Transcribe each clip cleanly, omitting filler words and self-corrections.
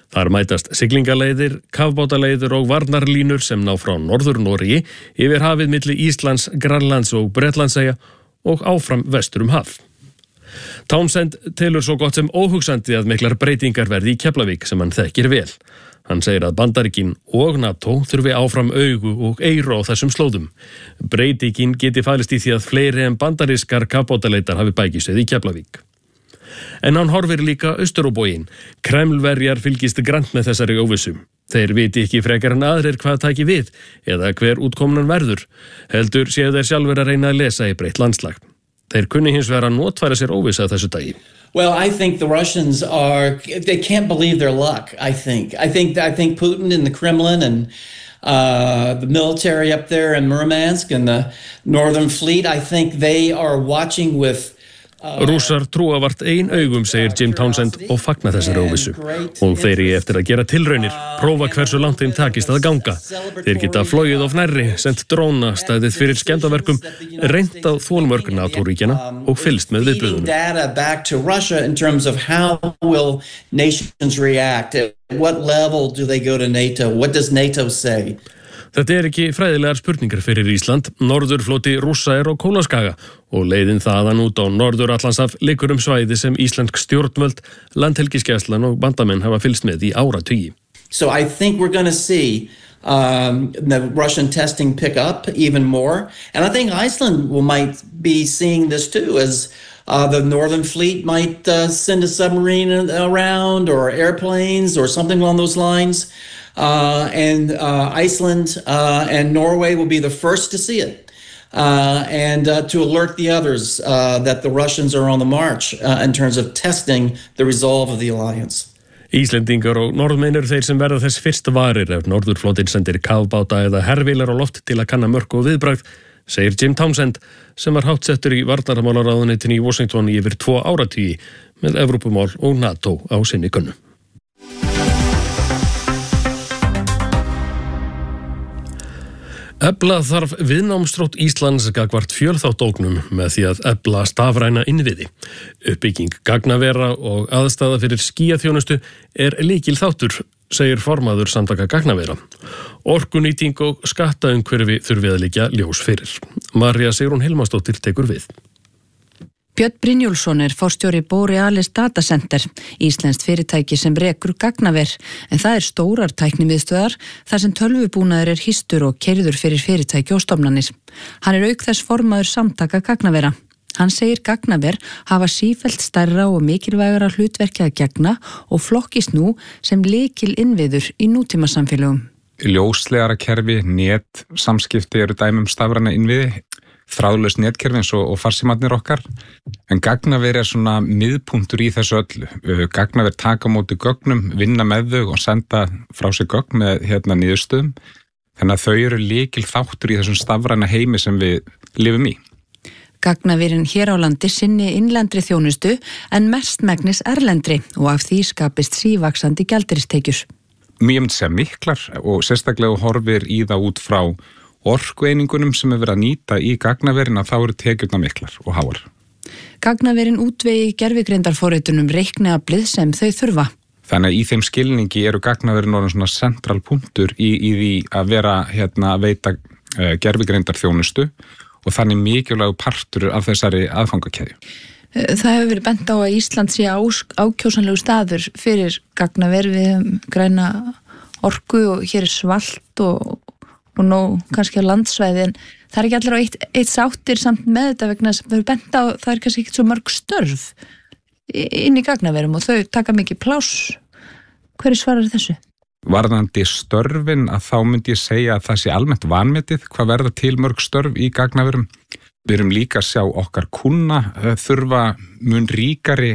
Þar mætast siglingaleiðir, kafbátaleiðir og varnarlínur sem ná frá Norður-Noregi yfir hafið milli Íslands, Grænlands og Bretlandseyja og áfram vestur haf. Townsend telur svo gott sem óhugsandi að miklar breytingar verði í Keflavík sem hann þekkir vel. Hann segir að Bandaríkin og NATO þurfi áfram augu og eyru á þessum slóðum. Breytingin geti falist í því að fleiri en bandarískar kafbátaleitar hafi bækistöð í Keflavík. En hann horfir líka austur á bóginn. Kremlverjar fylgist grannt með þessari óvissu. Þeir viti ekki frekar en aðrir hvað taki við eða hver útkomnan verður. Heldur séu þeir sjálfur að reyna að lesa í breytt landslag. Þeir kunni hins vegar að notfæra sér óvissa þessu dagi. Well, I think the Russians they can't believe their luck, I think Putin in the Kremlin and the military up there in Murmansk and the Northern Fleet, I think they are watching with Rússar trúa vart ein augum, segir Jim Townsend og fagna þessari óvissu. Og þeir eigi eftir að gera tilraunir, prófa hversu langt þeim takist að ganga. Þeir geta flogið of nærri, sent dróna, staðið fyrir skemmdarverkum, reynt á þolmörk NATO-ríkjanna og fylgst með viðbrögðunum. Data back to Russia in terms of how will nations react? At what level do they go to NATO? What does NATO say? Þetta ekki fræðilegar spurningar fyrir Ísland. Norðurfloti Rússa á Kólaskaga og leiðin þaðan út á Norður-Atlantshaf liggur svæði sem íslensk stjórnvöld, landhelgisgæslan og bandamenn hafa fylgst með í áratugi. So I think we're going to see the Russian testing pick up even more. And I think Iceland might be seeing this too, as the Northern Fleet might send a submarine around or airplanes or something along those lines. And Iceland and Norway will be the first to see it and to alert the others that the Russians are on the march in terms of testing the resolve of the alliance. Íslendingar og norðmenn þeir sem verða þess fyrst varir ef Norðurflotinn sendir kafbáta eða hervélar á loft til að kanna mörk og viðbragð, segir Jim Townsend sem var háttsettur í varnarmálaráðuneytinu í Washington í yfir 2 áratugi með Evrópumál og NATO á sinni könnu. Efla þarf viðnámsþrótt Íslands gagnvart fjölþáttaógnum með því að efla stafræna innviði. Uppbygging gagnavera og aðstaða fyrir skýjaþjónustu lykilþáttur, segir formaður samtaka gagnavera. Orkunýting og skattaumhverfi þurfi að liggja ljós fyrir. Marja Sigrún Hilmarsdóttir tekur við. Björn Brynjólfsson forstjóri Borealis Data Center, íslenskt fyrirtæki sem rekur gagnaver, en það stórar tæknimiðstöðar þar sem tölvubúnaður hýstur og keyrður fyrir fyrirtæki og stofnanir. Hann auk þess formaður samtaka gagnavera. Hann segir gagnaver hafa sífellt stærra og mikilvægara hlutverki að gegna og flokkist nú sem lykil innviður í nútímasamfélögum. Ljóslegara kerfi, net, samskipti dæmi stafræna innviði. Þráðlaus netkerfi eins og farsímarnir okkar, en gagnaver svona miðpunktur í þessu öllu. Gagnaver taka á móti gögnum, vinna með þau og senda frá sig gögn með niðurstöðum, þannig að þau lykil þáttur í þessum stafræna heimi sem við lifum í. Gagnaverin hér á landi sinni innlendri þjónustu en mestmegnis erlendri og af því skapist sívaxandi gjaldeyristekjur. Mjög myndi segja miklar og sérstaklega horfir í það út frá orkueiningunum sem verið að nýta í gagnaverin að þá tekjurnar miklar og háar. Gagnaverin útvegi gervigreindarforritunum reikniaflið sem þau þurfa. Þannig að í þeim skilningi gagnaverin orðin svona central punktur í því að vera að veita gervigreindarþjónustu og þannig mikilvægur partur af þessari aðfangakeðju. Það hefur verið bent á að Ísland sé ákjósanlegu staður fyrir gagnaver, við græna orku og hér svalt og nóg kannski á landsvæði, en það ekki allir á eitt sáttir samt með þetta vegna sem þau bent á, það kannski ekki svo mörg störf inn í gagnaverum og þau taka mikið pláss. Hverju svarar þessu? Varðandi störfin að þá myndi ég segja að það sé almennt vanmetið hvað verða til mörg störf í gagnaverum. Við erum líka að sjá okkar kunna þurfa mun ríkari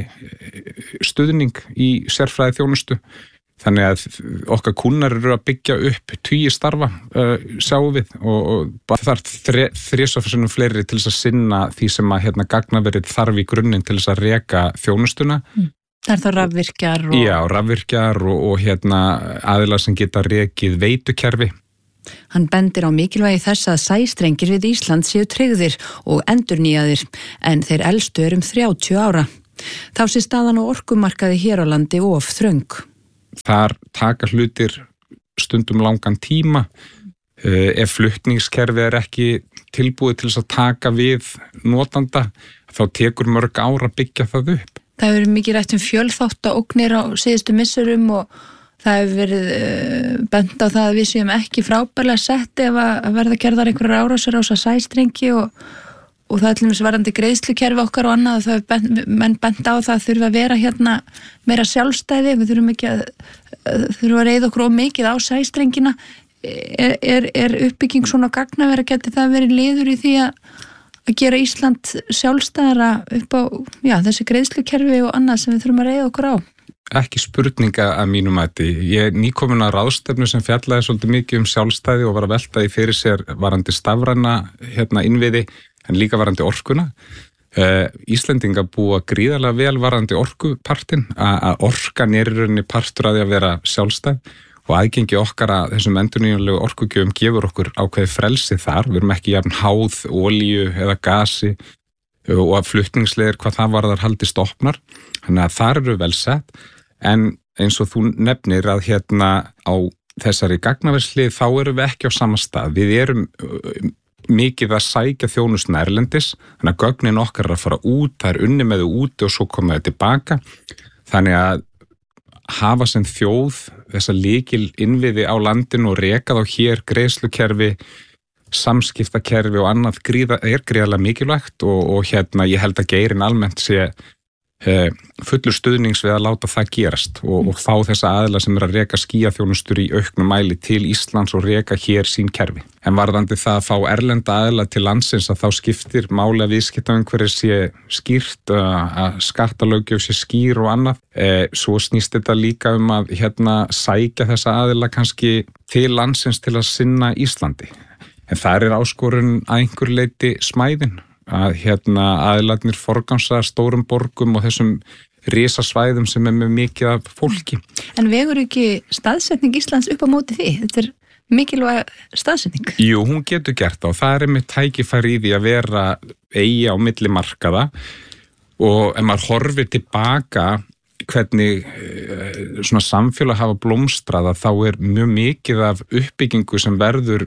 stuðning í sérfræði þjónustu. Þannig að okkar kunnar eru að byggja upp 10 starfa, sjáum við, og það þarf 3 fleiri til þess að sinna því sem að gagnaverið þarf í grunninn til þess að reka þjónustuna. Það þá rafvirkjar og... Já, rafvirkjar og aðilar sem geta rekið veitukerfi. Hann bendir á mikilvægi þess að sæstrengir við Ísland séu tryggðir og endurnýjaðir, en þeir elstu 30 ára. Þá sé staðan á orkumarkaði hér á landi of þröng. þar taka hlutir stundum langan tíma. Ef flutningskerfið ekki tilbúið til þess að taka við notanda, þá tekur mörg ár að byggja það upp. Það hefur verið mikið rætt fjölþáttaógnir á síðustu misserum og það hefur verið bent á það að við séum ekki frábærlega sett ef að verða gerðar einhverjar árásir á sæstrengi og það er til dæmis varðandi greiðslukerfi okkar og annað, það hefur menn bent á það að þurfa að vera hérna meira sjálfstæði, við þurfum ekki að reiða okkur of mikið á sæstrengina. Er uppbygging svona gagnavera, geti það verið liður í því að gera Ísland sjálfstæðara upp á þessi greiðslukerfi og annað sem við þurfum að reiða okkur á? Ekki spurninga að mínum mati. Ég er nýkomin að ráðstefnu sem fjallaði svolítið mikið sjálfstæði og var að velta því fyrir sér varandi stafræna innviði en líka varandi orkuna. Íslendingar búa gríðarlega vel varandi orkupartin, að orkan í rauninni partur að því að vera sjálfstæð og aðgengi okkar að þessum endurnýjanlegu orkugjöfum gefur okkur ákveðið frelsi þar. Við erum ekki jafn háð olíu eða gasi og að flutningsleiðir hvað það varðar haldist opnar. Þannig að þar eru vel sett, en eins og þú nefnir að á þessari gagnaverslið þá erum við ekki á sama stað. Við erum mikið að sækja þjónustuna erlendis, þannig að gögnin okkar að fara út, það unni með þau úti og svo koma þau tilbaka. Þannig að hafa sem þjóð þessa lykil innviði á landinu og reka þá hér greiðslukerfi, samskiptakerfi og annað gríðarlega mikilvægt og ég held að Geirinn almennt sé fullur stuðnings við að láta það gerast og fá þessa aðila sem að reka skýjaþjónustur í auknum mæli til Íslands og reka hér sín kerfi. En varðandi það að fá erlenda aðila til landsins að þá skiptir máli að viðskiptaumhverfið sé skýrt, að skattalöggjöf sé skýr og annað. Svo snýst þetta líka að sækja þessa aðila kannski til landsins til að sinna Íslandi. En það áskorun að einhver leyti smæðin. Að aðilarnir forgansa stórum borgum og þessum risasvæðum sem með mikið af fólki. En vegur ekki staðsetning Íslands upp á móti því? Þetta mikilvæg staðsetning. Jú, hún getur gert það og það með tækifæri í því að vera eigi á milli markaða og ef maður horfir tilbaka hvernig svona samfélag hafa blómstrað þá mjög mikið af uppbyggingu sem verður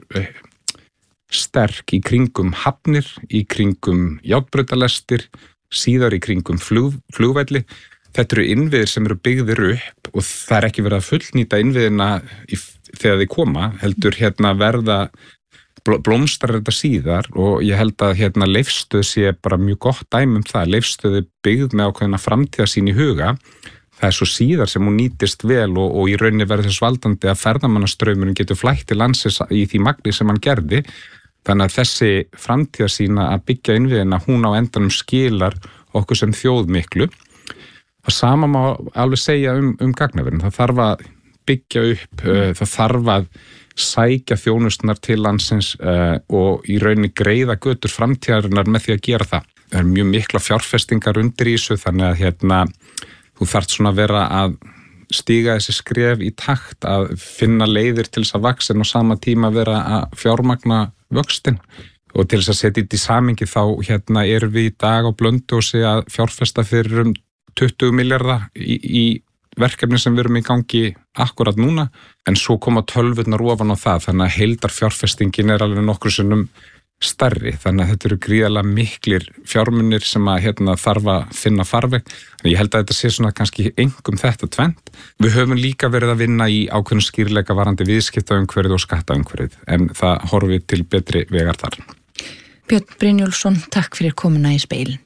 sterk í kringum hafnir, í kringum járnbrautalestir, síðar í kringum flugvelli. Þetta eru innviðir sem eru byggðir upp og það ekki verið að fullnýta innviðina þegar þið koma, heldur verða blómstrar þetta síðar og ég held að Leifsstöð sé bara mjög gott dæmi það. Leifsstöð byggð með ákveðna framtíðarsýn í huga. Það svo síðar sem hún nýtist vel og í rauninni verður þess valdandi að ferðamannastraumurinn getur flætt til landsins í því magni sem hann gerði. Þannig að þessi framtíðarsýna að byggja innviðina, hún á endanum skilar okkur sem þjóð miklu. Það sama má alveg segja gagnaverin. Það þarf að byggja upp, það þarf að sækja þjónustunar til landsins og í rauninni greiða götur framtíðarinnar með því að gera það. Það mjög mikla fjárfestingar undir í þessu, þannig að þú þarft svona að vera að stíga þessi skref í takt að finna leiðir til þess að vaxa en á sama tíma vera að fjármagna vöxtin og til þess að setja þetta í samhengi þá erum við í dag á Blönduósi að fjárfesta fyrir 20 milljarða í verkefni sem við erum í gangi akkurat núna en svo koma tölvurnar ofan á það þannig að heildarfjárfestingin alveg nokkru sinnum stærri, þannig að þetta eru gríðarlega miklir fjármunir sem að þarf að finna farveg. Ég held að þetta sé svona kannski engum þetta tvennt. Við höfum líka verið að vinna í ákveðnum skýrleika varandi viðskiptaumhverfið og skattaumhverfið, en það horfið til betri vegar þar. Björn Brynjólfsson, takk fyrir komuna í Speilin.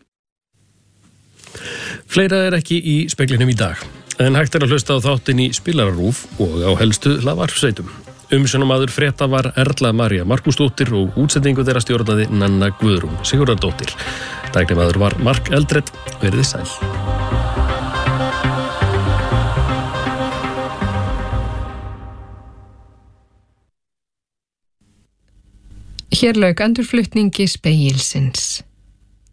Fleira ekki í Speglinum í dag, en hægt að hlusta á þáttinn í Spilararúf og á helstu hlaðvarpsveitum. Umsjónarmaður frétta var Erla María Markúsdóttir og útsendingu þeirra stjórnaði Nanna Guðrún Sigurðardóttir. Tæknimaður var Mark Eldred, verið sæl. Hér lauk endurflutningi Spegilsins.